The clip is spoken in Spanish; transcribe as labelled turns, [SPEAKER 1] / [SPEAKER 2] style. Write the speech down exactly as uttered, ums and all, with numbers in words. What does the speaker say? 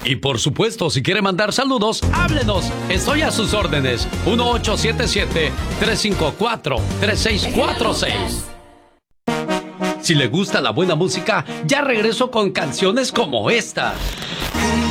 [SPEAKER 1] Y por supuesto, si quiere mandar saludos, háblenos. Estoy a sus órdenes. uno ocho siete siete, tres cinco cuatro, tres seis cuatro seis. Si le gusta la buena música, ya regreso con canciones como esta.
[SPEAKER 2] Un